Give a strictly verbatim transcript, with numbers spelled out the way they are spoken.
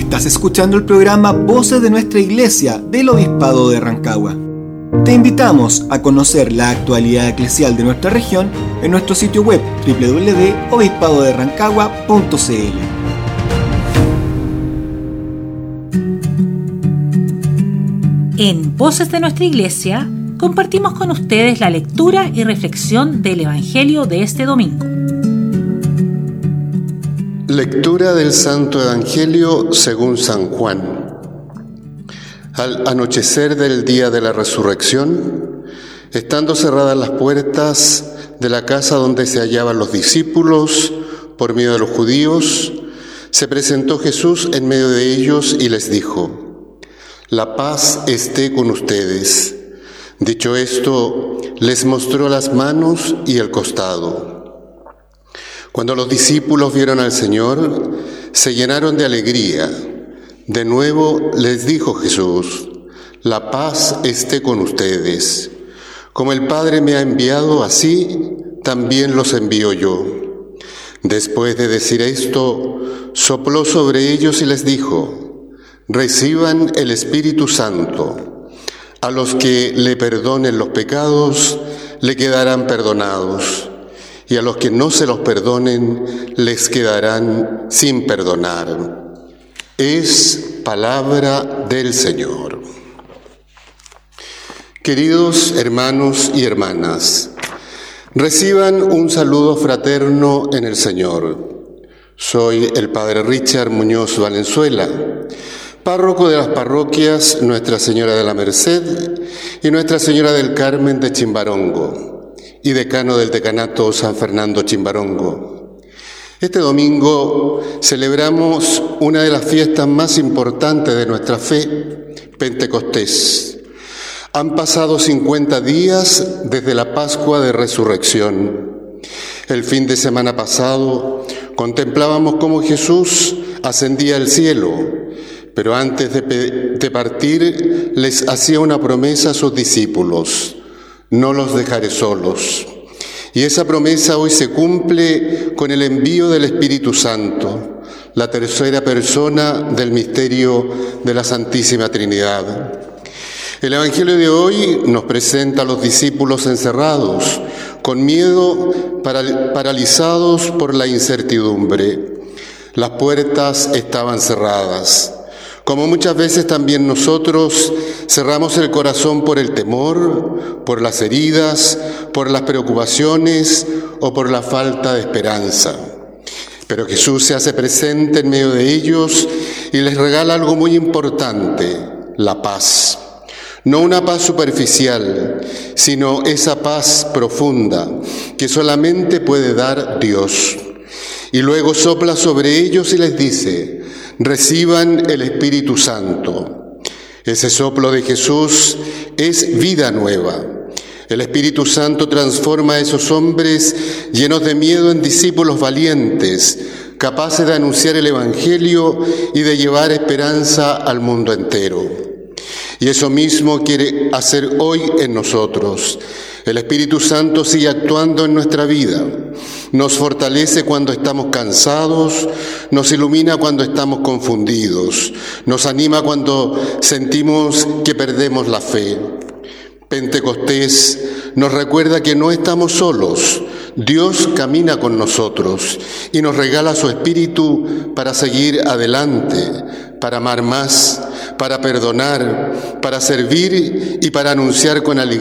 Estás escuchando el programa Voces de Nuestra Iglesia del Obispado de Rancagua. Te invitamos a conocer la actualidad eclesial de nuestra región en nuestro sitio web doble u doble u doble u punto obispado de rancagua punto c l. En Voces de Nuestra Iglesia compartimos con ustedes la lectura y reflexión del Evangelio de este domingo. Lectura del Santo Evangelio según San Juan. Al anochecer del día de la resurrección, estando cerradas las puertas de la casa donde se hallaban los discípulos por miedo de los judíos, se presentó Jesús en medio de ellos y les dijo: «La paz esté con ustedes». Dicho esto, les mostró las manos y el costado. Cuando los discípulos vieron al Señor, se llenaron de alegría. De nuevo les dijo Jesús: «La paz esté con ustedes. Como el Padre me ha enviado, así también los envío yo». Después de decir esto, sopló sobre ellos y les dijo: «Reciban el Espíritu Santo. A los que le perdonen los pecados, le quedarán perdonados, y a los que no se los perdonen, les quedarán sin perdonar». Es palabra del Señor. Queridos hermanos y hermanas, reciban un saludo fraterno en el Señor. Soy el Padre Richard Muñoz Valenzuela, párroco de las parroquias Nuestra Señora de la Merced y Nuestra Señora del Carmen de Chimbarongo, y decano del decanato San Fernando Chimbarongo. Este domingo celebramos una de las fiestas más importantes de nuestra fe, Pentecostés. Han pasado cincuenta días desde la Pascua de Resurrección. El fin de semana pasado contemplábamos cómo Jesús ascendía al cielo, pero antes de, de partir les hacía una promesa a sus discípulos: «No los dejaré solos». Y esa promesa hoy se cumple con el envío del Espíritu Santo, la tercera persona del misterio de la Santísima Trinidad. El Evangelio de hoy nos presenta a los discípulos encerrados, con miedo, paral- paralizados por la incertidumbre. Las puertas estaban cerradas. Como muchas veces también nosotros cerramos el corazón por el temor, por las heridas, por las preocupaciones o por la falta de esperanza. Pero Jesús se hace presente en medio de ellos y les regala algo muy importante: la paz. No una paz superficial, sino esa paz profunda que solamente puede dar Dios. Y luego sopla sobre ellos y les dice: «Reciban el Espíritu Santo». Ese soplo de Jesús es vida nueva. El Espíritu Santo transforma a esos hombres llenos de miedo en discípulos valientes, capaces de anunciar el Evangelio y de llevar esperanza al mundo entero. Y eso mismo quiere hacer hoy en nosotros. El Espíritu Santo sigue actuando en nuestra vida. Nos fortalece cuando estamos cansados, nos ilumina cuando estamos confundidos, nos anima cuando sentimos que perdemos la fe. Pentecostés nos recuerda que no estamos solos. Dios camina con nosotros y nos regala su Espíritu para seguir adelante, para amar más, para perdonar, para servir y para anunciar con alegría